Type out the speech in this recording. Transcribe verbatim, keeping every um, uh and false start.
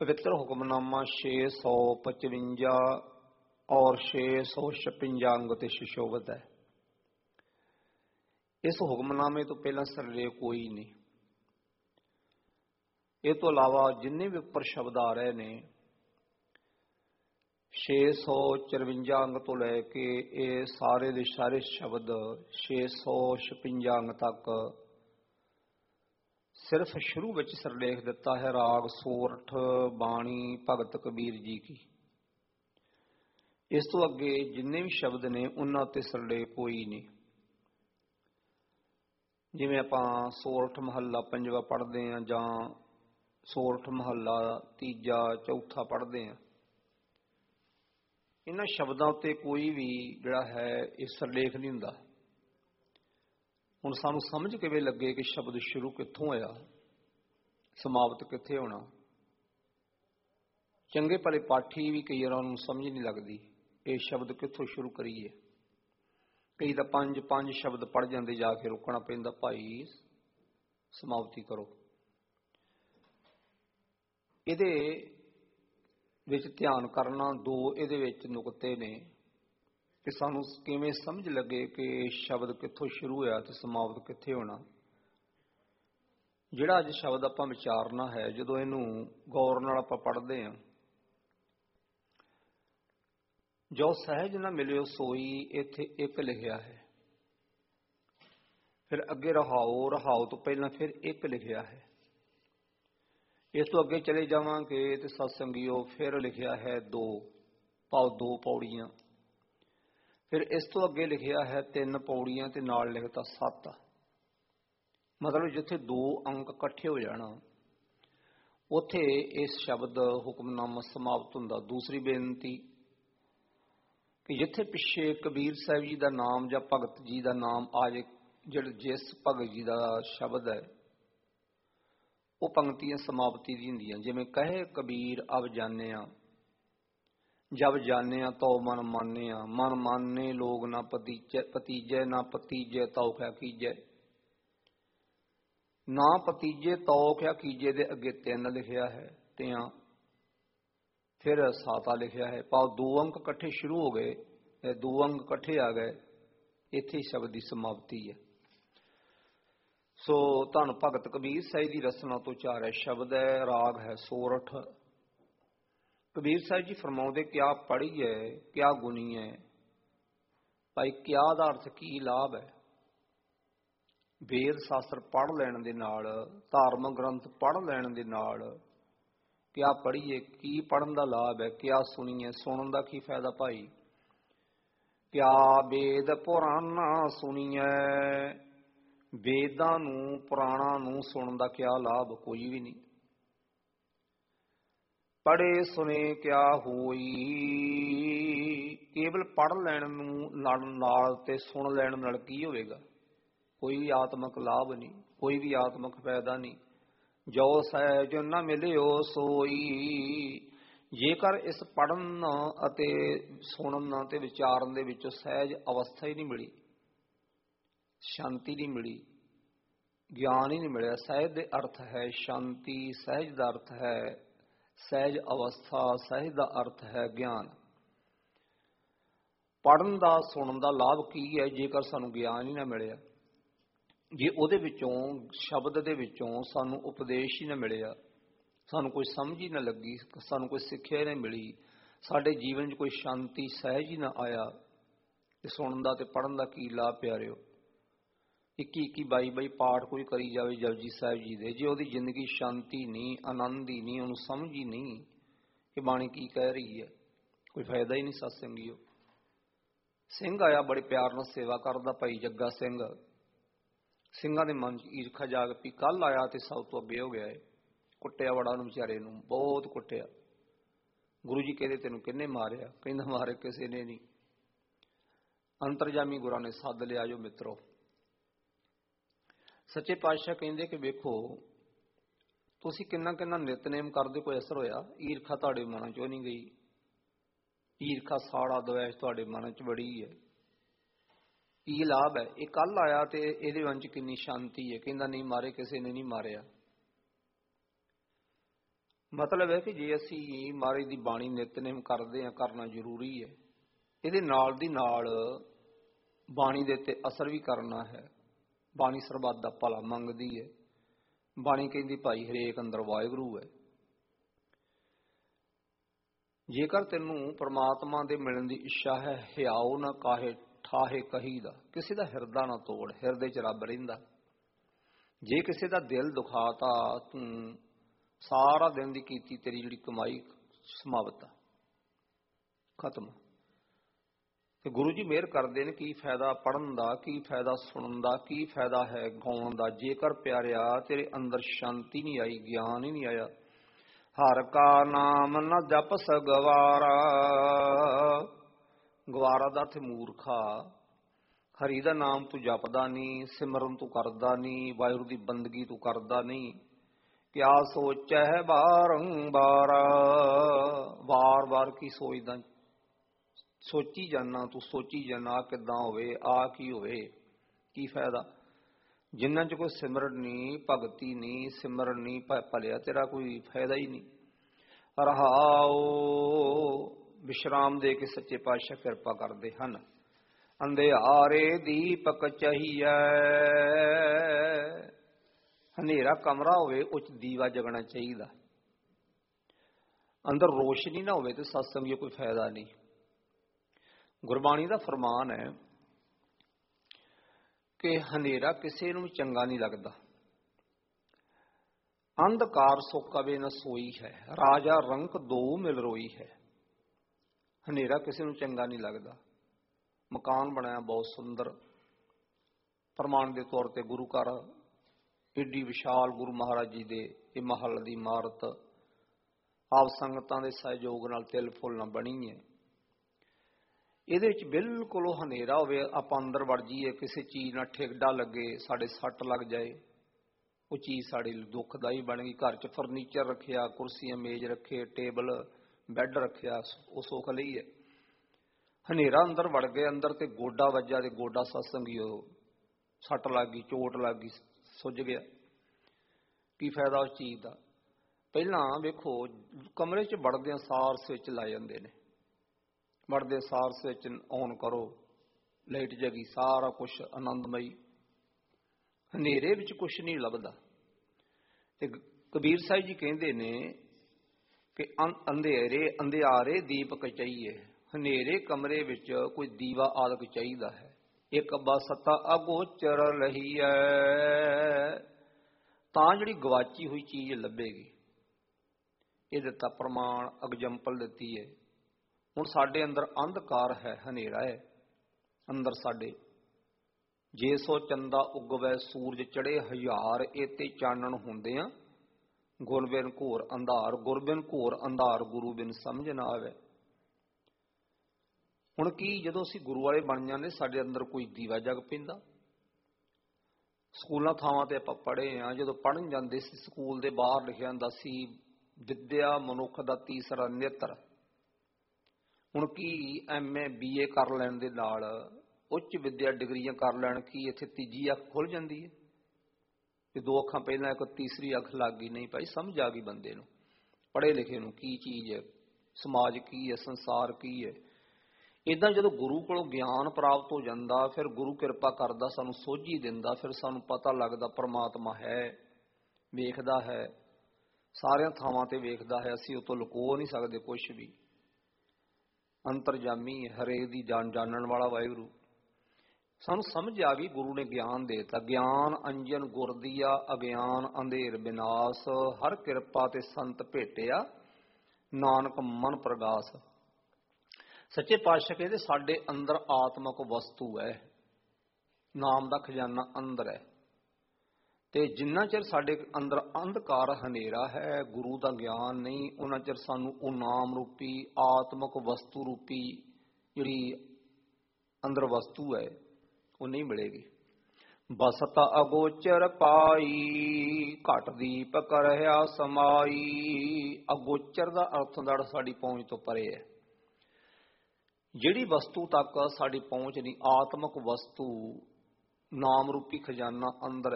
पवित्र हुक्मनामा छे सौ पचवंजा और छे सौ छप्पंजा अंग ते सुशोभित है। इस हुक्मनामे तो पहला सिरलेख कोई नहीं। इस तो इलावा जिन्ने भी उपर शब्द आ रहे ने छे सौ चरवंजा अंग तो लैके ये सारे दे सारे शब्द छे सौ छप्पंजा अंग तक सिर्फ शुरू में सिरलेख दिता है राग सोरठ बाणी भगत कबीर जी की। इस तो अगे जिन्ने भी शब्द ने उन्हां ते सिरलेख कोई नहीं। जिवें आपां सोरठ महला पंजवा पढ़ते हैं जां सोरठ महला तीजा चौथा पढ़ते हैं, इन्हां शब्दों ते कोई भी जिहड़ा है इस सिरलेख नहीं हुंदा। हुण सानूं समझ किवें लगे कि शब्द शुरू कित्थों होया समाप्त कित्थे होना। चंगे भले पाठी भी कई बार उन्होंने समझ नहीं लगती ये शब्द कित्थों शुरू करिए। कई तो पंज पंज शब्द पढ़ जाते जाके रुकना पैंदा, भाई समाप्ति करो। इहदे विच ध्यान करना दो इहदे विच नुकते ने कि सानूं किवें समझ लगे कि शब्द कित्थों शुरू होया ते समाप्त कित्थे होना। जिहड़ा अज शब्द आपां विचारना है, जदों इहनूं गौर नाल आपां पढ़दे हां, जो सहज ना मिलियो सोई इत्थे एक लिखिया है। फिर अगे रहाओ, रहाओ तो पहला फिर एक लिखिया है। इस तो अगे चले जावांगे तो सत्संगियो फिर लिखिया है दो, भाव दो पौड़ियां। फिर इस तो अगे लिखिया है तीन पौड़ियां ते नाल लिखता सत्त। मतलब जिथे दो अंक इकट्ठे हो जाना उथे इस शब्द हुक्मनामा समाप्त हुंदा। दूसरी बेनती कि जिथे पिछे कबीर साहिब जी का नाम या भगत जी का नाम आ जाए, जिहड़े जिस भगत जी का शब्द है वो पंक्तियां समाप्ति दी हुंदियां। जिवें कहे कबीर अब जाने जब जाने तो मन माने, मन माने लोग ना पतीजे पतीजे ना पतीजे तो क्या कीजे, ना पतीजे तो क्या कीजे दे अगे तीन लिखिया है, तियां फिर साता लिखिया है। भाव दो अंक इकट्ठे शुरू हो गए, दो अंक इकट्ठे आ गए, इत्थे शब्द की समाप्ति है। सो धन भगत कबीर साहिब की रचना तो चार है शब्द है, राग है सोरठ। कबीर साहिब जी फरमाउंदे क्या पढ़ीए क्या गुनीए। भाई क्या दा अर्थ की लाभ है। वेद शास्त्र पढ़ लैण दे नाल, धार्मिक ग्रंथ पढ़ लैण दे नाल क्या पढ़ीए, की पढ़न दा लाभ है, क्या सुनीए, सुनन दा की फायदा भाई। क्या वेद पुराना सुनीए, वेदां नूं पुराणा नूं सुनन दा क्या लाभ, कोई भी नहीं। पढ़े सुने क्या होई, केवल पढ़ लैण नूं लड़ नाल ते सुन लैण नाल की होवेगा, कोई भी आत्मक लाभ नहीं, कोई भी आत्मक फायदा नहीं। जो सहज न मिलियो सोई, जेकर इस पढ़न अते सुनन ते विचारन दे विचों सहज अवस्था ही नहीं मिली, शांति नहीं मिली, ज्ञान ही नहीं मिलिया। सहज दे अर्थ है शांति, सहज का अर्थ है सहज अवस्था, सहज का अर्थ है ज्ञान। पढ़न का सुनन का लाभ की है जेकर सानू ज्ञान ही ना मिलिया, जे उहदे विचों शब्द दे विचों सानू उपदेश ही ना मिलिया, सानू कोई समझ ही ना लगी, सानू कोई सिक्ख्या ही ना मिली, साडे जीवन च कोई शांति सहज ही ना आया, ते सुनन दा ते पढ़न दा की लाभ प्यारिओ। इक्की इक्की बाई बाई पाठ कोई करी जाए जपजी साहिब जी दे, जे उहदी जिंदगी शांति नहीं, आनंद ही नहीं, उन्होंने समझ ही नहीं कि बाणी की कह रही है, कोई फायदा ही नहीं। सत्संगियो सिंह आया बड़े प्यार नाल सेवा करदा, भाई जग्गा सिंह। ਸਿੰਘਾਂ ਦੇ मन च ईरखा जाग पी, कल आया तो सब तो अगे हो गया है, कुटिया बड़ा उन्होंने बेचारे नूं बहुत कुटिया। गुरु जी कहते तेनों किन्ने मारिया, कहंदा मारे किसी ने नहीं। अंतरजामी गुरां ने सद लिया, जो मित्रों सच्चे पातशाह कहंदे कि वेखो तुसीं किन्ना किन्ना नितनेम करदे, कोई असर होया? ईरखा तुहाडे मन चों नहीं गई, ईरखा साड़ा द्वैश तुहाडे मन च बड़ी है, की लाभ है? ये कल आया तो ये मन च कितनी शांति है, कहंदा नहीं मारे किसी ने नहीं मारिया। ਮਤਲਬ ਹੈ ਕਿ ਜੇ ਅਸੀਂ ਮਹਾਰਾਜ ਦੀ ਬਾਣੀ ਨਿਤਨੇਮ ਕਰਦੇ ਹਾਂ, ਕਰਨਾ ਜ਼ਰੂਰੀ ਹੈ। ਇਹਦੇ ਨਾਲ ਦੀ ਨਾਲ ਬਾਣੀ ਦੇ ਉੱਤੇ ਅਸਰ ਵੀ ਕਰਨਾ ਹੈ। ਬਾਣੀ ਸਰਬੱਤ ਦਾ ਭਲਾ ਮੰਗਦੀ ਹੈ। ਬਾਣੀ ਕਹਿੰਦੀ ਭਾਈ ਹਰੇਕ ਅੰਦਰ ਵਾਹਿਗੁਰੂ ਹੈ। ਜੇਕਰ ਤੈਨੂੰ ਪ੍ਰਮਾਤਮਾ ਦੇ ਮਿਲਣ ਦੀ ਇੱਛਾ ਹੈ, ਹਿਆਓ ਨਾ ਕਾਹੇ ਠਾਹੇ ਕਹੀ ਦਾ, ਕਿਸੇ ਦਾ ਹਿਰਦਾ ਨਾ ਤੋੜ, ਹਿਰਦੇ 'ਚ ਰੱਬ ਰਹਿੰਦਾ। ਜੇ ਕਿਸੇ ਦਾ ਦਿਲ ਦੁਖਾਤਾ, ਤੂੰ ਸਾਰਾ ਦਿਨ ਦੀ ਕੀਤੀ ਤੇਰੀ ਜਿਹੜੀ ਕਮਾਈ ਸਮਾਪਤ, ਖਤਮ। ਤੇ ਗੁਰੂ ਜੀ ਮਿਹਰ ਕਰਦੇ ਨੇ, ਕੀ ਫਾਇਦਾ ਪੜ੍ਹਨ ਦਾ, ਕੀ ਫਾਇਦਾ ਸੁਣਨ ਦਾ, ਕੀ ਫਾਇਦਾ ਹੈ ਗਾਉਣ ਦਾ, ਜੇਕਰ ਪਿਆਰਿਆ ਤੇਰੇ ਅੰਦਰ ਸ਼ਾਂਤੀ ਨਹੀਂ ਆਈ, ਗਿਆਨ ਹੀ ਨਹੀਂ ਆਇਆ। ਹਰ ਕਾ ਨਾਮ ਨਾ ਜਪਸ ਗਵਾਰਾ, ਗਵਾਰਾ ਦਾ ਅਰਥ ਮੂਰਖਾ। ਹਰੀ ਦਾ ਨਾਮ ਤੂੰ ਜਪਦਾ ਨਹੀਂ, ਸਿਮਰਨ ਤੂੰ ਕਰਦਾ ਨਹੀਂ, ਵਾਹਿਗੁਰੂ ਦੀ ਬੰਦਗੀ ਤੂੰ ਕਰਦਾ ਨਹੀਂ। ਕਿਆ ਸੋਚੈ ਬਾਰੰਬਾਰ, ਵਾਰ ਵਾਰ ਕੀ ਸੋਚਦਾ, ਸੋਚੀ ਜਾਨਾ ਤੂੰ, ਸੋਚੀ ਜਾਨਾ ਆ ਕਿੱਦਾਂ ਹੋਵੇ, ਆ ਕੀ ਹੋਵੇ, ਕੀ ਫਾਇਦਾ। ਜਿਨ੍ਹਾਂ 'ਚ ਕੋਈ ਸਿਮਰਨ ਨਹੀਂ, ਭਗਤੀ ਨਹੀਂ, ਸਿਮਰਨ ਨਹੀਂ, ਭਲਿਆ ਤੇਰਾ ਕੋਈ ਫਾਇਦਾ ਹੀ ਨਹੀਂ। ਰਹਾਓ, ਵਿਸ਼ਰਾਮ ਦੇ ਕੇ ਸੱਚੇ ਪਾਤਸ਼ਾਹ ਕਿਰਪਾ ਕਰਦੇ ਹਨ। ਅੰਧਿਆਰੇ ਦੀਪਕ ਚਾਹੀਐ, ਹਨੇਰਾ ਕਮਰਾ ਹੋਵੇ ਉਹ 'ਚ ਦੀਵਾ ਜਗਣਾ ਚਾਹੀਦਾ। ਅੰਦਰ ਰੋਸ਼ਨੀ ਨਾ ਹੋਵੇ ਤੇ ਸਤਸੰਗ ਕੋਈ ਫਾਇਦਾ ਨਹੀਂ। ਗੁਰਬਾਣੀ ਦਾ ਫਰਮਾਨ ਹੈ ਕਿ ਹਨੇਰਾ ਕਿਸੇ ਨੂੰ ਚੰਗਾ ਨਹੀਂ ਲੱਗਦਾ। ਅੰਧਕਾਰ ਸੋ ਕਵੇ ਨਾ ਸੋਈ ਹੈ, ਰਾਜਾ ਰੰਕ ਦੋ ਮਿਲ ਰੋਈ ਹੈ। ਹਨੇਰਾ ਕਿਸੇ ਨੂੰ ਚੰਗਾ ਨਹੀਂ ਲੱਗਦਾ। ਮਕਾਨ ਬਣਾਇਆ ਬਹੁਤ ਸੁੰਦਰ, ਪ੍ਰਮਾਣ ਦੇ ਤੌਰ ਤੇ ਗੁਰੂ ਘਰ ਏਡੀ ਵਿਸ਼ਾਲ, ਗੁਰੂ ਮਹਾਰਾਜ ਜੀ ਦੇ ਇਹ ਮਹੱਲ ਦੀ ਇਮਾਰਤ ਆਪ ਸੰਗਤਾਂ ਦੇ ਸਹਿਯੋਗ ਨਾਲ ਤਿਲ ਫੁੱਲ ਨਾਲ ਬਣੀ ਹੈ। ਇਹਦੇ ਵਿੱਚ ਬਿਲਕੁਲ ਉਹ ਹਨੇਰਾ ਹੋਵੇ, ਆਪਾਂ ਅੰਦਰ ਵੜ ਜਾਈਏ, ਕਿਸੇ ਚੀਜ਼ ਨਾਲ ਠੇਡਾ ਲੱਗੇ, ਸਾਡੇ ਸੱਟ ਲੱਗ ਜਾਏ, ਉਹ ਚੀਜ਼ ਸਾਡੇ ਲਈ ਦੁੱਖਦਾਈ ਬਣ ਗਈ। ਘਰ 'ਚ ਫਰਨੀਚਰ ਰੱਖਿਆ, ਕੁਰਸੀਆਂ ਮੇਜ਼ ਰੱਖੇ, ਟੇਬਲ ਬੈੱਡ ਰੱਖਿਆ, ਉਹ ਸੁੱਖ ਲਈ ਹੈ। ਹਨੇਰਾ ਅੰਦਰ ਵੜ ਗਏ, ਅੰਦਰ ਤੇ ਗੋਡਾ ਵੱਜਾ ਤੇ ਗੋਡਾ ਸਤਸੰਗੀ ਉਹ ਸੱਟ ਲੱਗ ਗਈ, ਚੋਟ ਲੱਗ ਗਈ, ਸੁੱਜ ਗਿਆ, ਕੀ ਫਾਇਦਾ ਉਸ ਚੀਜ਼ ਦਾ। ਪਹਿਲਾਂ ਵੇਖੋ, ਕਮਰੇ 'ਚ ਵੜਦਿਆਂ ਸਾਰ ਸਵਿੱਚ ਲਾਏ ਜਾਂਦੇ ਨੇ, ਵੜਦੇ ਸਾਰ ਸਵਿੱਚ ਔਨ ਕਰੋ, ਲਾਈਟ ਜਗੀ, ਸਾਰਾ ਕੁਛ ਆਨੰਦਮਈ। ਹਨੇਰੇ ਵਿੱਚ ਕੁਛ ਨਹੀਂ ਲੱਭਦਾ। ਤੇ ਕਬੀਰ ਸਾਹਿਬ ਜੀ ਕਹਿੰਦੇ ਨੇ ਕਿ ਅੰਧੇਰੇ ਅੰਧਿਆਰੇ ਦੀਪਕ ਚਾਹੀਏ, ਹਨੇਰੇ ਕਮਰੇ ਵਿੱਚ ਕੋਈ ਦੀਵਾ ਆਦਿਕ ਚਾਹੀਦਾ ਹੈ। ਇੱਕ ਬਸਤਾ ਅਗੋਚਰ ਲਹੀਐ, ਤਾਂ ਜਿਹੜੀ ਗਵਾਚੀ ਹੋਈ ਚੀਜ਼ ਲੱਭੇਗੀ। ਇਹ ਦਿੱਤਾ ਪ੍ਰਮਾਣ, ਐਗਜ਼ੈਂਪਲ ਦਿੱਤੀ ਹੈ। ਹੁਣ ਸਾਡੇ ਅੰਦਰ ਅੰਧਕਾਰ ਹੈ, ਹਨੇਰਾ ਹੈ ਅੰਦਰ ਸਾਡੇ। ਜੇ ਸੋ ਚੰਦਾ ਉਗਵੈ ਸੂਰਜ ਚੜੇ ਹਜ਼ਾਰ, ਏਤੇ ਚਾਨਣ ਹੁੰਦਿਆਂ ਗੁਰ ਬਿਨ ਘੋਰ ਅੰਧਾਰ। ਗੁਰ ਬਿਨ ਘੋਰ ਅੰਧਾਰ, ਗੁਰੂ ਬਿਨ ਸਮਝ ਨਾ ਆਵੇ। ਹੁਣ ਕੀ, ਜਦੋਂ ਅਸੀਂ ਗੁਰੂ ਵਾਲੇ ਬਣ ਜਾਂਦੇ, ਸਾਡੇ ਅੰਦਰ ਕੋਈ ਦੀਵਾ ਜਗ ਪੈਂਦਾ। ਸਕੂਲਾਂ ਥਾਵਾਂ ਤੇ ਆਪਾਂ ਪੜ੍ਹੇ ਹਾਂ, ਜਦੋਂ ਪੜ੍ਹਨ ਜਾਂਦੇ ਸੀ ਸਕੂਲ ਦੇ ਬਾਹਰ ਲਿਖਿਆ ਹੁੰਦਾ ਸੀ ਵਿਦਿਆ ਮਨੁੱਖ ਦਾ ਤੀਸਰਾ ਨੇਤਰ। ਹੁਣ ਕੀ, ਐਮ ਏ ਬੀ ਏ ਕਰ ਲੈਣ ਦੇ ਨਾਲ, ਉੱਚ ਵਿਦਿਆ ਡਿਗਰੀਆਂ ਕਰ ਲੈਣ, ਕੀ ਇੱਥੇ ਤੀਜੀ ਅੱਖ ਖੁੱਲ ਜਾਂਦੀ ਹੈ? ਤੇ ਦੋ ਅੱਖਾਂ ਪਹਿਲਾਂ, ਇੱਕ ਤੀਸਰੀ ਅੱਖ ਲੱਗ ਗਈ? ਨਹੀਂ ਭਾਈ, ਸਮਝ ਆ ਗਈ ਬੰਦੇ ਨੂੰ, ਪੜ੍ਹੇ ਲਿਖੇ ਨੂੰ, ਕੀ ਚੀਜ਼ ਹੈ ਸਮਾਜ, ਕੀ ਹੈ ਸੰਸਾਰ, ਕੀ ਹੈ। ਇੱਦਾਂ ਜਦੋਂ ਗੁਰੂ ਕੋਲੋਂ ਗਿਆਨ ਪ੍ਰਾਪਤ ਹੋ ਜਾਂਦਾ, ਫਿਰ ਗੁਰੂ ਕਿਰਪਾ ਕਰਦਾ, ਸਾਨੂੰ ਸੋਝੀ ਦਿੰਦਾ, ਫਿਰ ਸਾਨੂੰ ਪਤਾ ਲੱਗਦਾ ਪਰਮਾਤਮਾ ਹੈ, ਵੇਖਦਾ ਹੈ, ਸਾਰਿਆਂ ਥਾਵਾਂ ਤੇ ਵੇਖਦਾ ਹੈ। ਅਸੀਂ ਉਹ ਤੋਂ ਲੁਕੋ ਨਹੀਂ ਸਕਦੇ ਕੁਛ ਵੀ। ਅੰਤਰਜਾਮੀ, ਹਰੇਕ ਦੀ ਜਾਣ ਜਾਣਨ ਵਾਲਾ ਵਾਹਿਗੁਰੂ। ਸਾਨੂੰ ਸਮਝ ਆ ਗਈ, ਗੁਰੂ ਨੇ ਗਿਆਨ ਦੇ ਦਿੱਤਾ। ਗਿਆਨ ਅੰਜਨ ਗੁਰ ਦੀਆ, ਅਗਿਆਨ ਅੰਧੇਰ ਵਿਨਾਸ਼। ਹਰ ਕਿਰਪਾ ਤੇ ਸੰਤ ਭੇਟਿਆ, ਨਾਨਕ ਮਨ ਪ੍ਰਗਾਸ। ਸੱਚੇ ਪਾਤਸ਼ਾਹ ਕਹਿੰਦੇ ਸਾਡੇ ਅੰਦਰ ਆਤਮਕ ਵਸਤੂ ਹੈ, ਨਾਮ ਦਾ ਖਜ਼ਾਨਾ ਅੰਦਰ ਹੈ। ਤੇ ਜਿੰਨਾ ਚਿਰ ਸਾਡੇ ਅੰਦਰ ਅੰਧਕਾਰ ਹਨੇਰਾ ਹੈ, ਗੁਰੂ ਦਾ ਗਿਆਨ ਨਹੀਂ, ਉਹਨਾਂ ਚਿਰ ਸਾਨੂੰ ਉਹ ਨਾਮ ਰੂਪੀ ਆਤਮਕ ਵਸਤੂ ਰੂਪੀ ਜਿਹੜੀ ਅੰਦਰ ਵਸਤੂ ਹੈ ਉਹ ਨਹੀਂ ਮਿਲੇਗੀ। ਬਸਤਾ ਅਗੋਚਰ ਪਾਈ, ਘਟ ਦੀਪਕ ਰਹਿਆ ਸਮਾਈ। ਅਗੋਚਰ ਦਾ ਅਰਥ ਹੁੰਦਾ ਸਾਡੀ ਪਹੁੰਚ ਤੋਂ ਪਰੇ ਹੈ, ਜਿਹੜੀ ਵਸਤੂ ਤੱਕ ਸਾਡੀ ਪਹੁੰਚ ਨਹੀਂ, ਆਤਮਕ ਵਸਤੂ ਨਾਮ ਰੂਪੀ ਖਜ਼ਾਨਾ ਅੰਦਰ